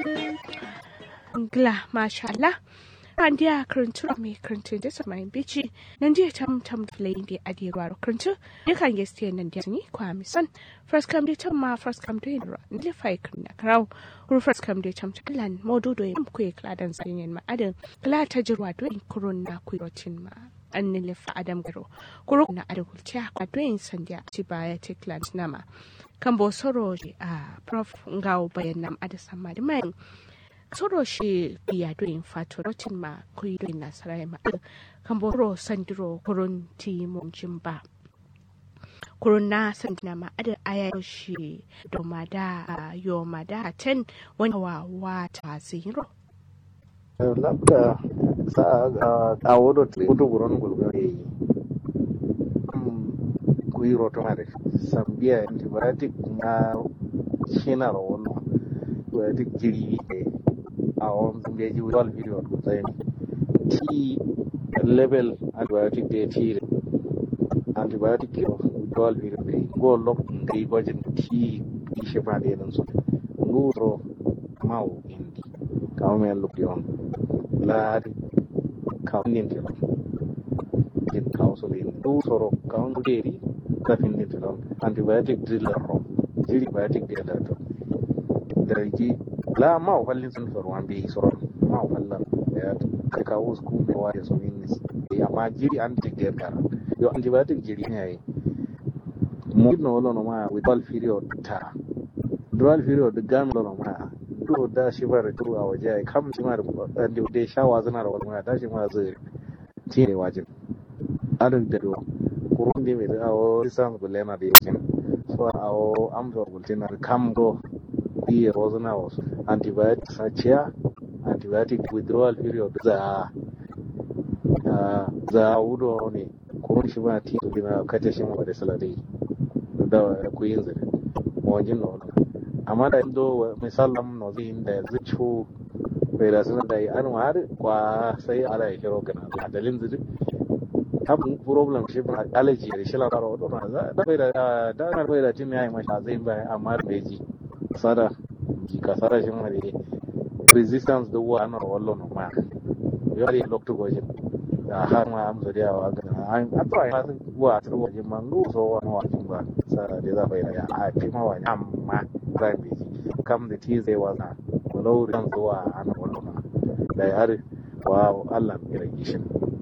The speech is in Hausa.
Gla masha Allah. Andia current me current this my bitchy. Nandia tam flame the adiwaro current. You can get stay and Disney kwami son. First come the tam first come to in the fire crow. Who first come the tam to land modu do him quick lad and saying in my adam. Glad tajua doing corona quirotin ma. An nilifa adam garo. Corona adult chack a doing sandia tibaya take land nama. Kambo soroji prof ngao bayanam adasama the man. Soro shi biya doing fatorotin ma kuidoin nasarai ma kamboro sandiro kurun ti monjimba kuruna sandina ma ada ayayo shi domada yomada ten wani wa ta zero labda sa a wodo tudo buron gulgare kuiro to mare sambia antibiotic na shina ro wono antibiotic jiri on beji wal video zain t level antibiotic de t antibiotic wal video be go lok ngi bojin t shefa de non so nguro mau indi kawme lok yon la kawnin de din kawso de du soro kawn deri kafin de non antibiotic driller ro antibiotic de la to dariji la ma wallin sun farwan bi soron ma wallan ya kai kawo su kuma wa ya so minis ya ma jiri antibiotic gar yo antibiotic jiri ne ai mo no no ma without period ta dual period gam no ma do da shi fara turu a waje ai kam shi ma da da shawa zana da wannan da shi ma zai tire wajin adan da do kurun de me da o san bulena da yakin so a amso bultina kam go be rozana was antibiotic sachia antibiotic withdrawal period za udo ne kurun shi ba ti dina kace shi ma da salade da ku yin zai wajin no amma da indo misalan no zai inda zuciu bai da sunan da an har kwa sai ala ya kiro kana dalilin zai tabun problem shi ba allergy da shi la ro do da bai da bai da tin yayi masha zai ba amma bai ji sada kasara shi ma da resistance da wa na wallo no ma yari lokto goje da har ma am zuriya wa ga an atwa ya san wa tar waje man lu so wa no wa ba sada da za bai da a fi ma wa amma zai bi kam da ti zai wa na wallo ran zuwa an wallo na da har wa Allah ya rage shi